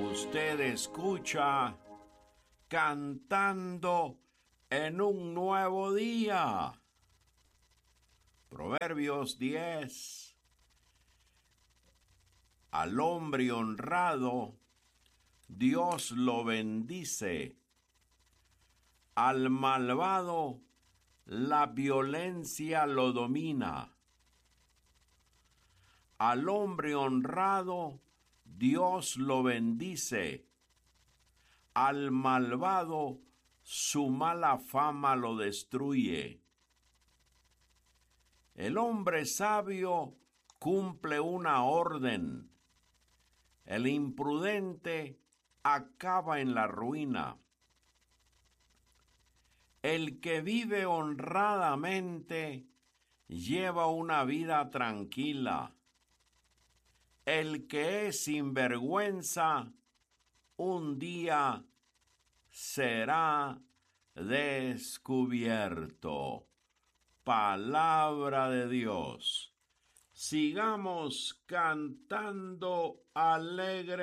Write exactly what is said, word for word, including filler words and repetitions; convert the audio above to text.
Usted escucha Cantando en un Nuevo Día. Proverbios diez. Al hombre honrado, Dios lo bendice. Al malvado, la violencia lo domina. Al hombre honrado, Dios lo bendice. Al malvado, su mala fama lo destruye. El hombre sabio cumple una orden. El imprudente acaba en la ruina. El que vive honradamente lleva una vida tranquila. El que es sinvergüenza un día será descubierto. Palabra de Dios. Sigamos cantando alegre.